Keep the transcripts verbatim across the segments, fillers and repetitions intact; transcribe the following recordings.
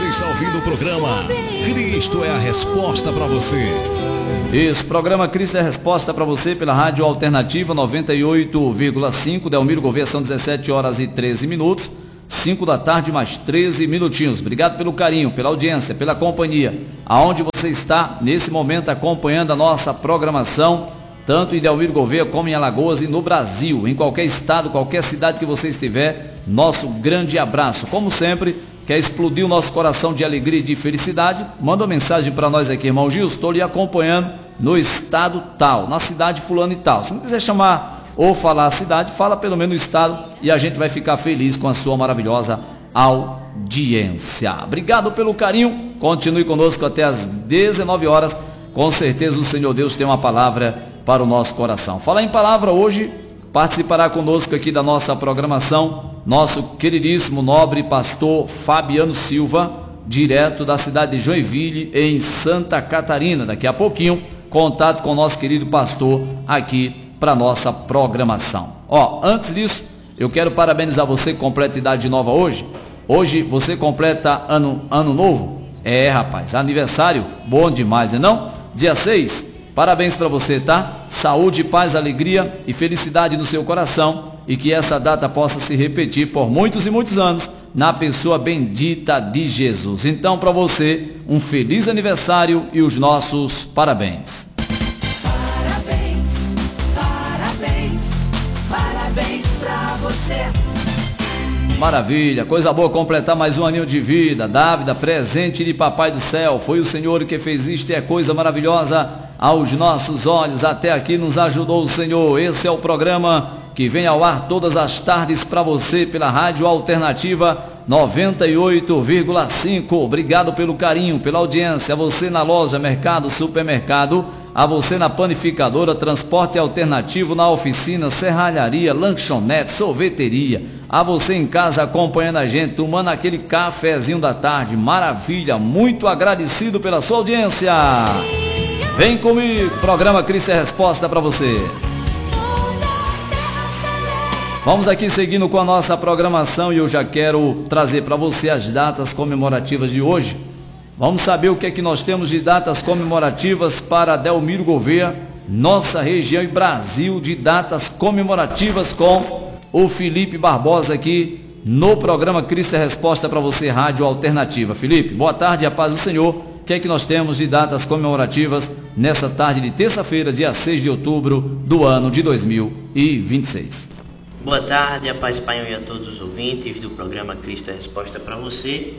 Você está ouvindo o programa Cristo é a Resposta para você. Isso, programa Cristo é a Resposta para você pela Rádio Alternativa noventa e oito vírgula cinco, Delmiro Gouveia, são dezessete horas e treze minutos, cinco da tarde mais treze minutinhos. Obrigado pelo carinho, pela audiência, pela companhia. Aonde você está nesse momento acompanhando a nossa programação, tanto em Delmiro Gouveia como em Alagoas e no Brasil, em qualquer estado, qualquer cidade que você estiver, nosso grande abraço. Como sempre, quer explodir o nosso coração de alegria e de felicidade? Manda uma mensagem para nós aqui, irmão Gil, estou lhe acompanhando no estado tal, na cidade fulano e tal. Se não quiser chamar ou falar a cidade, fala pelo menos o estado e a gente vai ficar feliz com a sua maravilhosa audiência. Obrigado pelo carinho, continue conosco até as dezenove horas, com certeza o Senhor Deus tem uma palavra para o nosso coração. Falar em palavra hoje, participará conosco aqui da nossa programação nosso queridíssimo nobre pastor Fabiano Silva, direto da cidade de Joinville, em Santa Catarina. Daqui a pouquinho, contato com o nosso querido pastor aqui para nossa programação. Ó, antes disso, eu quero parabenizar você que completa idade nova hoje. Hoje você completa ano, ano novo? É, rapaz, aniversário, bom demais, né não? Dia seis, parabéns para você, tá? Saúde, paz, alegria e felicidade no seu coração, e que essa data possa se repetir por muitos e muitos anos na pessoa bendita de Jesus. Então, para você, um feliz aniversário e os nossos parabéns. Parabéns, parabéns, parabéns para você. Maravilha, coisa boa completar mais um aninho de vida. Dávida, presente de Papai do Céu, foi o Senhor que fez isto e é coisa maravilhosa aos nossos olhos. Até aqui nos ajudou o Senhor. Esse é o programa que vem ao ar todas as tardes para você pela Rádio Alternativa noventa e oito vírgula cinco. Obrigado pelo carinho, pela audiência. A você na loja, mercado, supermercado, a você na panificadora, transporte alternativo, na oficina, serralharia, lanchonete, sorveteria, a você em casa acompanhando a gente, tomando aquele cafezinho da tarde. Maravilha, muito agradecido pela sua audiência. Vem comigo, programa Cristo é Resposta para você. Vamos aqui seguindo com a nossa programação e eu já quero trazer para você as datas comemorativas de hoje. Vamos saber o que é que nós temos de datas comemorativas para Delmiro Gouveia, nossa região e Brasil, de datas comemorativas com o Felipe Barbosa aqui no programa Cristo é Resposta para você, Rádio Alternativa. Felipe, boa tarde, a paz do Senhor. O que é que nós temos de datas comemorativas nessa tarde de terça-feira, dia seis de outubro do ano de dois mil e vinte e seis? Boa tarde, a paz Pai e a todos os ouvintes do programa Cristo é Resposta para você.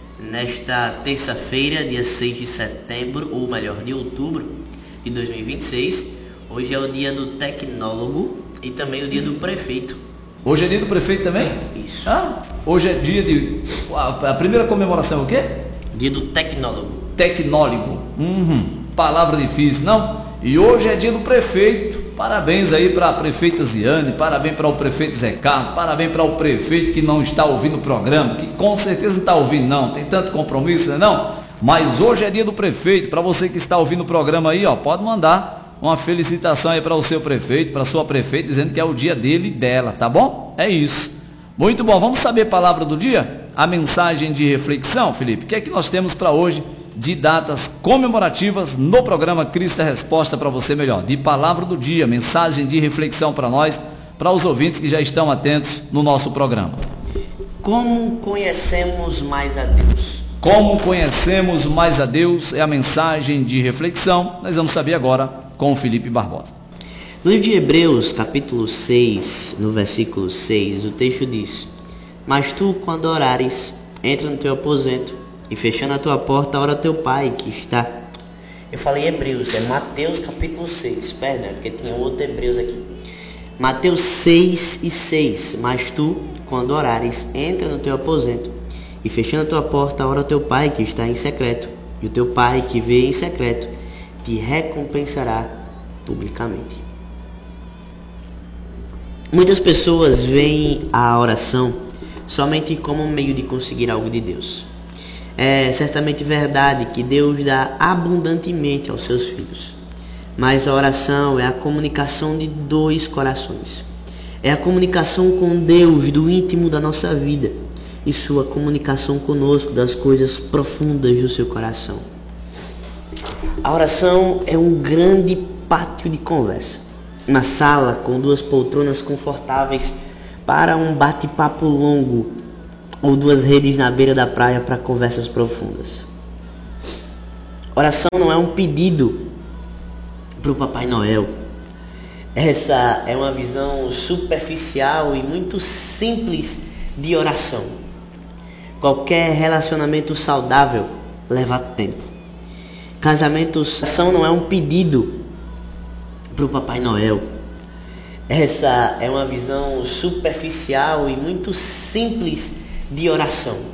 Nesta terça-feira, dia seis de setembro, ou melhor, de outubro de dois mil e vinte e seis, hoje é o dia do tecnólogo e também o dia do prefeito. Hoje é dia do prefeito também? Isso. Ah, hoje é dia de... A primeira comemoração é o quê? Dia do tecnólogo. Tecnólogo. Uhum. Palavra difícil, não? E hoje é dia do prefeito. Parabéns aí para a prefeita Ziane, parabéns para o prefeito Zé Carlos, parabéns para o prefeito que não está ouvindo o programa, que com certeza não está ouvindo não, tem tanto compromisso, né não? Mas hoje é dia do prefeito. Para você que está ouvindo o programa aí, ó, pode mandar uma felicitação aí para o seu prefeito, para a sua prefeita, dizendo que é o dia dele e dela, tá bom? É isso. Muito bom, vamos saber a palavra do dia? A mensagem de reflexão, Felipe, o que é que nós temos para hoje de datas comemorativas no programa Cristo é Resposta para você melhor, de palavra do dia, mensagem de reflexão para nós, para os ouvintes que já estão atentos no nosso programa. Como conhecemos mais a Deus? Como conhecemos mais a Deus é a mensagem de reflexão. Nós vamos saber agora com o Felipe Barbosa. No livro de Hebreus, capítulo seis, no versículo seis, o texto diz: Mas tu, quando orares, entra no teu aposento, e fechando a tua porta, ora teu Pai que está. Eu falei Hebreus, é Mateus capítulo seis, perdão, porque tinha outro Hebreus aqui. Mateus seis e seis, mas tu, quando orares, entra no teu aposento, e fechando a tua porta, ora teu Pai que está em secreto, e o teu Pai que vê em secreto, te recompensará publicamente. Muitas pessoas veem a oração somente como um meio de conseguir algo de Deus. É certamente verdade que Deus dá abundantemente aos seus filhos, mas a oração é a comunicação de dois corações. É a comunicação com Deus do íntimo da nossa vida. e sua comunicação conosco das coisas profundas do seu coração. A oração é um grande pátio de conversa, uma sala com duas poltronas confortáveis para um bate-papo longo ou duas redes na beira da praia para conversas profundas. Oração não é um pedido para o Papai Noel. Essa é uma visão superficial e muito simples de oração. Qualquer relacionamento saudável leva tempo. Casamentos, oração não é um pedido para o Papai Noel. Essa é uma visão superficial e muito simples de oração.